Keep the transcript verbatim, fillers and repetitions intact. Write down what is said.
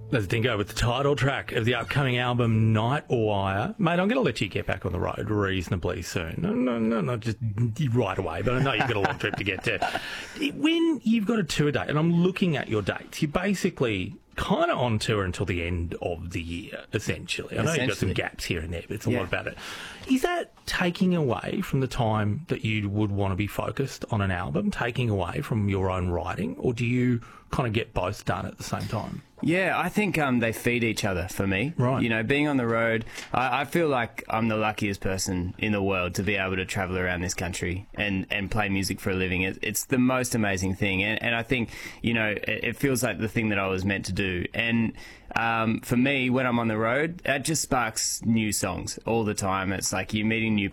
There's Dingo with the title track of the upcoming album Night Wire. Mate, I'm going to let you get back on the road reasonably soon. No, no, no, not just right away, but I know you've got a long trip to get to. When you've got a tour date, and I'm looking at your dates, you're basically kind of on tour until the end of the year, essentially. I know you've got some gaps here and there, but it's a Yeah. lot about it. Is that taking away from the time that you would want to be focused on an album, taking away from your own writing, or do you kind of get both done at the same time? Yeah, I think um, they feed each other for me. Right. You know, being on the road, I, I feel like I'm the luckiest person in the world to be able to travel around this country and, and play music for a living. It, it's the most amazing thing. And, and I think, you know, it, it feels like the thing that I was meant to do. And um, for me, when I'm on the road, it just sparks new songs all the time. It's like you're meeting new